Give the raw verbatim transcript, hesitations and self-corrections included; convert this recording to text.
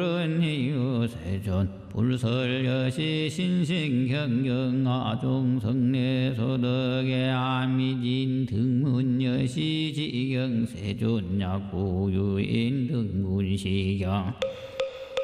불은희유 세존 불설여시 신신경경 아종성례 소덕의 아미진 등문여시 지경 세존 약고유인 등문시경